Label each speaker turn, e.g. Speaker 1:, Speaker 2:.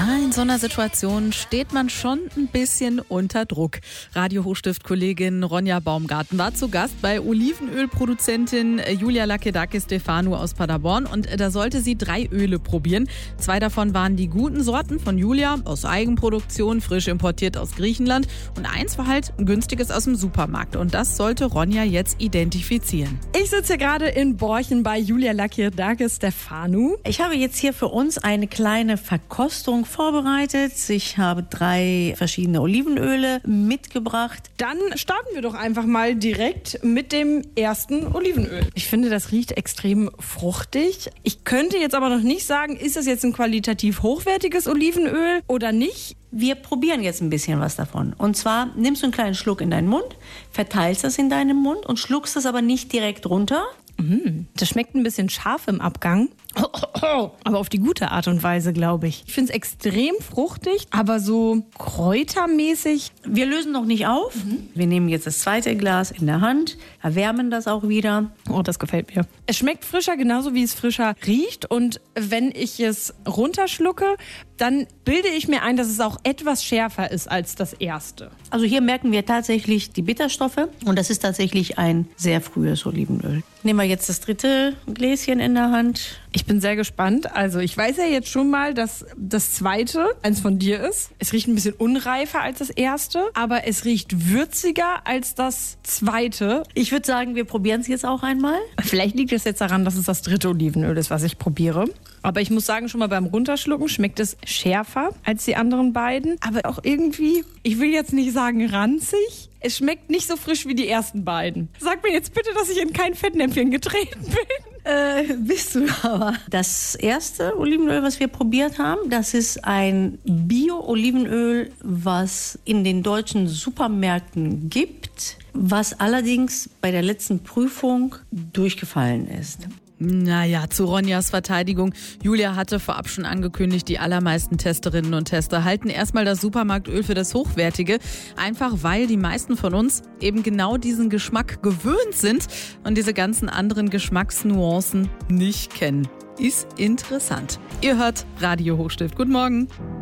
Speaker 1: In so einer Situation steht man schon ein bisschen unter Druck. Radio-Hochstift-Kollegin Ronja Baumgarten war zu Gast bei Olivenölproduzentin Julia Lakedakis-Stefanu aus Paderborn und da sollte sie 3 Öle probieren. 2 davon waren die guten Sorten von Julia aus Eigenproduktion, frisch importiert aus Griechenland und 1 war halt ein günstiges aus dem Supermarkt und das sollte Ronja jetzt identifizieren.
Speaker 2: Ich sitze gerade in Borchen bei Julia Lakedakis-Stefanu.
Speaker 3: Ich habe jetzt hier für uns eine kleine Verkostung vorbereitet. Ich habe 3 verschiedene Olivenöle mitgebracht.
Speaker 2: Dann starten wir doch einfach mal direkt mit dem ersten Olivenöl. Ich finde, das riecht extrem fruchtig. Ich könnte jetzt aber noch nicht sagen, ist das jetzt ein qualitativ hochwertiges Olivenöl oder nicht?
Speaker 3: Wir probieren jetzt ein bisschen was davon. Und zwar nimmst du einen kleinen Schluck in deinen Mund, verteilst das in deinem Mund und schluckst das aber nicht direkt runter.
Speaker 2: Das schmeckt ein bisschen scharf im Abgang. Aber auf die gute Art und Weise, glaube ich. Ich finde es extrem fruchtig, aber so kräutermäßig.
Speaker 3: Wir lösen noch nicht auf. Wir nehmen jetzt das zweite Glas in der Hand, erwärmen das auch wieder.
Speaker 2: Oh, das gefällt mir. Es schmeckt frischer, genauso wie es frischer riecht. Und wenn ich es runterschlucke, dann bilde ich mir ein, dass es auch etwas schärfer ist als das erste.
Speaker 3: Also hier merken wir tatsächlich die Bitterstoffe. Und das ist tatsächlich ein sehr frühes Olivenöl. Nehmen wir jetzt das dritte Gläschen in der Hand.
Speaker 2: Ich bin sehr gespannt. Also ich weiß ja jetzt schon mal, dass das zweite eins von dir ist. Es riecht ein bisschen unreifer als das erste, aber es riecht würziger als das zweite.
Speaker 3: Ich würde sagen, wir probieren es jetzt auch einmal.
Speaker 2: Vielleicht liegt es jetzt daran, dass es das dritte Olivenöl ist, was ich probiere. Aber ich muss sagen, schon mal beim Runterschlucken schmeckt es schärfer als die anderen beiden. Aber auch irgendwie, ich will jetzt nicht sagen ranzig. Es schmeckt nicht so frisch wie die ersten beiden. Sag mir jetzt bitte, dass ich in kein Fettnäpfchen getreten bin.
Speaker 3: Bist du aber. Das erste Olivenöl, was wir probiert haben, das ist ein Bio-Olivenöl, was in den deutschen Supermärkten gibt, was allerdings bei der letzten Prüfung durchgefallen ist.
Speaker 1: Naja, zu Ronjas Verteidigung. Julia hatte vorab schon angekündigt, die allermeisten Testerinnen und Tester halten erstmal das Supermarktöl für das Hochwertige. Einfach weil die meisten von uns eben genau diesen Geschmack gewöhnt sind und diese ganzen anderen Geschmacksnuancen nicht kennen. Ist interessant. Ihr hört Radio Hochstift. Guten Morgen.